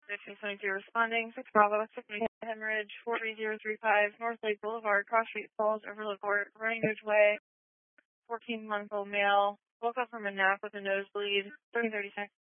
1522 responding, 6 Bravo, 6 hemorrhage, 43035, North Lake Boulevard, Cross Street Falls, Overlook Court, Running Ridge Way, 14-month-old male, woke up from a nap with a nosebleed, 3036.